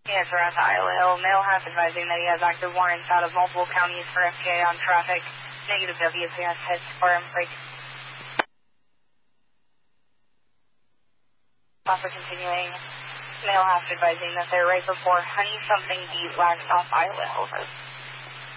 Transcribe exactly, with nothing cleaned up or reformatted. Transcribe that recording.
Yes, we're at Iowa Hill. Male half advising that he has active warrants out of multiple counties for F K A on traffic. Negative W P S hits for him. Break. Offer continuing. Male half advising that they're right before Honey Something Beat waxed off Iowa Hill.